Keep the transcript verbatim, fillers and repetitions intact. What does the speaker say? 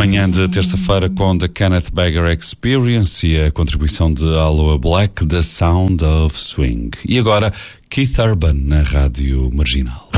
manhã de terça-feira com The Kenneth Bagger Experience e a contribuição de Aloha Black, The Sound of Swing. E agora, Keith Urban na Rádio Marginal.